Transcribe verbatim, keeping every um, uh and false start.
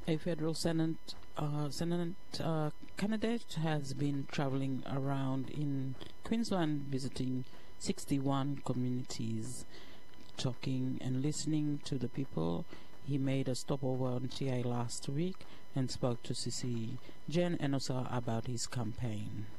A federal Senate, uh, Senate uh, candidate has been traveling around in Queensland visiting sixty-one communities, talking and listening to the people. He made a stopover on T I last week and spoke to C C Jen Enosa about his campaign.